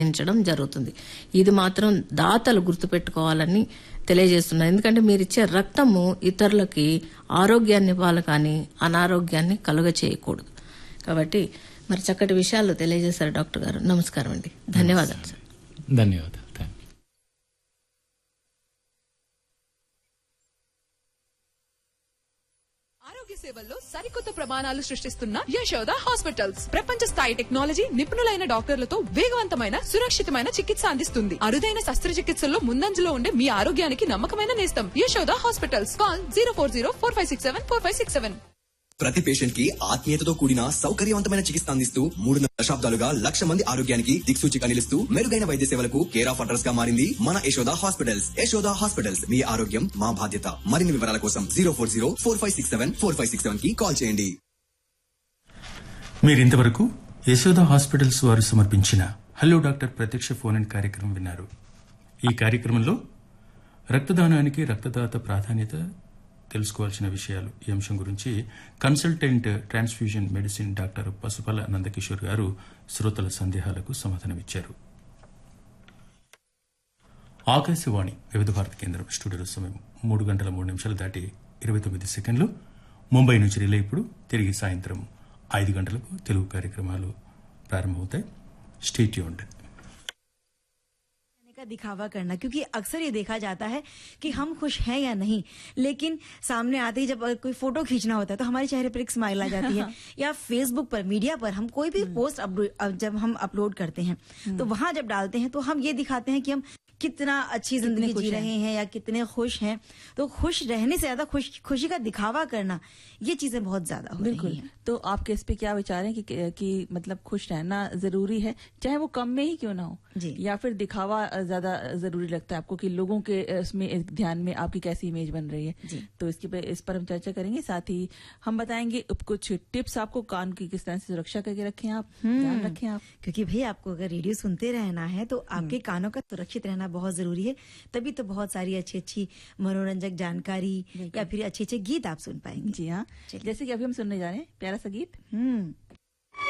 నిర్వహించడం జరుగుతుంది. ఇది మాత్రం దాతలు గుర్తుపెట్టుకోవాలని తెలియజేస్తున్నారు. ఎందుకంటే మీరు ఇచ్చే రక్తము ఇతరులకి ఆరోగ్యాన్ని ఇవ్వాలి కానీ అనారోగ్యాన్ని కలుగ చేయకూడదు. కాబట్టి మరి చక్కటి విషయాలు తెలియజేశారు డాక్టర్ గారు. నమస్కారం అండి. ధన్యవాదాలు సార్. ధన్యవాదాలు. ఆరోగ్య సేవల్లో సరికొత్త ప్రమాణాలు సృష్టిస్తున్న యశోద హాస్పిటల్స్ ప్రపంచ స్థాయి టెక్నాలజీ, నిపుణులైన డాక్టర్లతో వేగవంతమైన, సురక్షితమైన చికిత్స అందిస్తుంది. అరుదైన శస్త్రచికిత్సల్లో ముందంజలో ఉండే మీ ఆరోగ్యానికి నమ్మకమైన నేస్తం యశోద హాస్పిటల్స్. కాల్ 040-4567-4567. ప్రతి పేషెంట్ కి ఆత్మీయతతో కూడిన సౌకర్యవంతమైన చికిత్స అందిస్తూ 3 దశాబ్దాలుగా 1,00,000 మంది ఆరోగ్యానికి దిక్సూచిగా నిలుస్తూ మెరుగైన వైద్య సేవలకు కేర్ ఆఫ్ అడ్రస్ గా మారింది మన యశోద హాస్పిటల్స్. యశోద హాస్పిటల్స్, మీ ఆరోగ్యం మా బాధ్యత. మరిన్ని వివరాల కోసం 040-4567-4567 కి కాల్ చేయండి. మీరింతవరకు యశోద హాస్పిటల్స్ వారు సమర్పించిన హలో డాక్టర్ ప్రత్యక్ష ఫోన్ ఇన్ కార్యక్రమం విన్నారు. ఈ కార్యక్రమంలో రక్తదానానికి రక్తదాత ప్రాధాన్యత, తెలుసుకోవాల్సిన విషయాలు ఈ అంశం గురించి consultant transfusion medicine doctor Pasupala Nandakishore గారు శ్రోతల సందేహాలకు సమాధానమిచ్చారు. ఆకాశవాణి వివిధ భారతి కేంద్రం స్టూడియోలో సమయం 3:03 దాటి 29 సెకండ్లు. ముంబై నుంచి రిలే ఇప్పుడు తిరిగి సాయంత్రం 5 గంటలకు తెలుగు కార్యక్రమాలు ప్రారంభమవుతాయి. Stay tuned. दिखावा करना, क्योंकि अक्सर ये देखा जाता है कि हम खुश हैं या नहीं, लेकिन सामने आते ही जब कोई फोटो खींचना होता है तो हमारे चेहरे पर एक स्माइल आ जाती है या फेसबुक पर, मीडिया पर हम कोई भी पोस्ट जब हम अपलोड करते हैं तो वहां जब डालते हैं तो हम ये दिखाते हैं कि हम कितना अच्छी जिंदगी जी रहे हैं या कितने खुश हैं. तो खुश रहने से ज्यादा खुशी का दिखावा करना, ये चीजें बहुत ज्यादा हो रही हैं. तो आपके इस पे क्या विचार है कि मतलब खुश रहना जरूरी है, चाहे वो कम में ही क्यों ना हो, या फिर दिखावा ज्यादा जरूरी लगता है आपको कि लोगों के इसमें ध्यान में आपकी कैसी इमेज बन रही है? तो इस पर हम चर्चा करेंगे. साथ ही हम बताएंगे कुछ टिप्स आपको कान की किस तरह से सुरक्षा करके रखें आप, ध्यान रखें आप, क्योंकि भाई आपको अगर रेडियो सुनते रहना है तो आपके कानों का सुरक्षित रहना बहुत जरूरी है. तभी तो बहुत सारी अच्छी अच्छी मनोरंजक जानकारी या फिर अच्छे अच्छे गीत आप सुन पाएंगे. जी हाँ, जैसे कि अभी हम सुनने जा रहे हैं प्यारा सा गीत